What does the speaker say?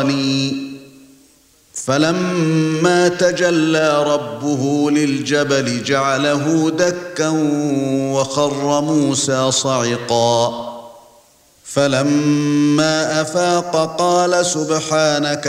فَلَمَّا تَجَلَّى رَبُّهُ لِلْجَبَلِ جَعَلَهُ دَكًّا وَخَرَّ مُوسَى صَعِقًا فَلَمَّا أَفَاقَ قَالَ سُبْحَانَكَ